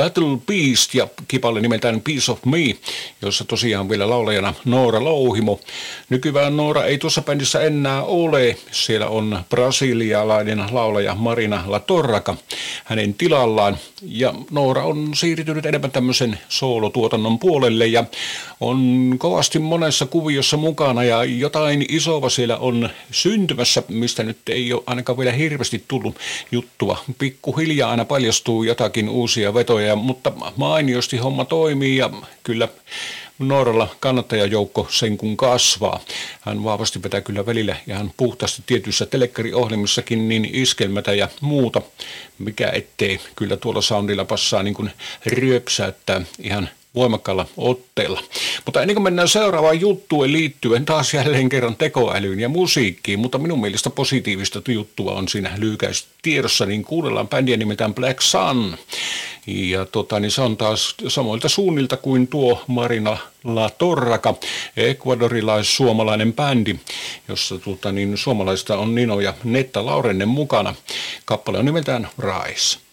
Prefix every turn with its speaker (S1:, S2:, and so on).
S1: Battle Beast ja kappale nimeltään Piece of Me, jossa tosiaan vielä laulajana Noora Louhimo. Nykyään Noora ei tuossa bändissä enää ole. Siellä on brasilialainen laulaja Marina Latorraca hänen tilallaan. Ja Noora on siirtynyt enemmän tämmöisen soolotuotannon puolelle ja on kovasti monessa kuviossa mukana ja jotain isoa siellä on syntymässä, mistä nyt ei ole ainakaan vielä hirveästi tullut juttua. Pikkuhiljaa aina paljastuu jotakin uusia vetoja, mutta mainiosti homma toimii ja kyllä Nooralla kannattajajoukko sen kun kasvaa. Hän vahvasti vetää kyllä välillä ihan puhtaasti tietyissä telekkariohjelmissakin niin iskelmätä ja muuta, mikä ettei kyllä tuolla soundilla passaa niin kuin ryöpsäyttää ihan voimakkaalla otteella. Mutta ennen kuin mennään seuraavaan juttuun liittyen taas jälleen kerran tekoälyyn ja musiikkiin, mutta minun mielestä positiivista juttua on siinä tiedossa, niin kuunnellaan bändiä nimeltään Black Sun. Ja niin se on taas samoilta suunnilta kuin tuo Marina Latorraca, ekvadorilais-suomalainen bändi, jossa suomalaista on Nino ja Netta Laurenne mukana. Kappale on nimeltään Rise.